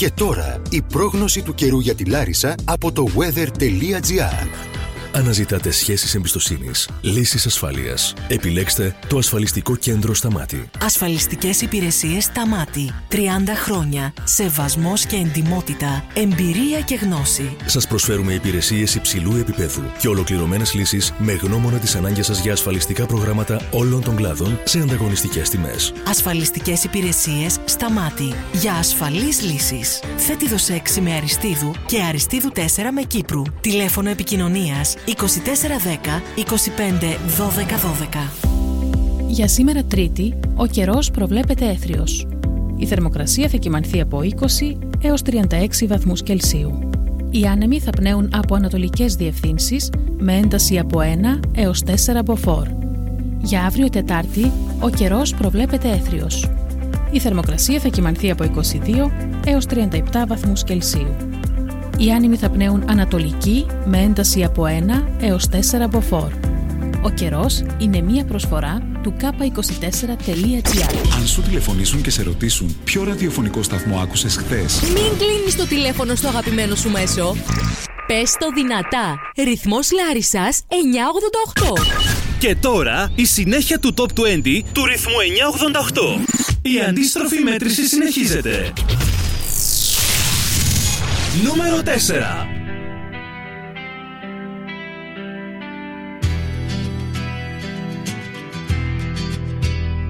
Και τώρα η πρόγνωση του καιρού για τη Λάρισα από το weather.gr. Αναζητάτε σχέσεις εμπιστοσύνης, λύσεις ασφάλειας. Επιλέξτε το ασφαλιστικό κέντρο Σταμάτη. Ασφαλιστικές υπηρεσίες Σταμάτη. 30 χρόνια. Σεβασμός και εντιμότητα. Εμπειρία και γνώση. Σας προσφέρουμε υπηρεσίες υψηλού επίπεδου και ολοκληρωμένες λύσεις με γνώμονα τις ανάγκες σας για ασφαλιστικά προγράμματα όλων των κλάδων σε ανταγωνιστικές τιμές. Ασφαλιστικές υπηρεσίες Σταμάτη. Για ασφαλείς λύσεις. Θέτιδος 6 με Αριστείδου και Αριστείδου 4 με Κύπρου. Τηλέφωνο επικοινωνίας 2410 25 12 12. Για σήμερα Τρίτη, ο καιρός προβλέπεται έθριος. Η θερμοκρασία θα κυμανθεί από 20 έως 36 βαθμούς Κελσίου. Οι άνεμοι θα πνέουν από ανατολικές διευθύνσεις με ένταση από 1 έως 4 μποφόρ. Για αύριο Τετάρτη, ο καιρός προβλέπεται έθριος. Η θερμοκρασία θα κυμανθεί από 22 έως 37 βαθμούς Κελσίου. Οι άνεμοι θα πνέουν ανατολική με ένταση από 1 έως 4 μποφόρ. Ο καιρός είναι μία προσφορά του k24.gr. Αν σου τηλεφωνήσουν και σε ρωτήσουν ποιο ραδιοφωνικό σταθμό άκουσες χθες, μην κλείνεις το τηλέφωνο στο αγαπημένο σου μέσο. Πες το δυνατά. Ρυθμός Λάρισσας 988. Και τώρα η συνέχεια του Top 20 του ρυθμού 988. Η αντίστροφη μέτρηση συνεχίζεται. Νούμερο 4.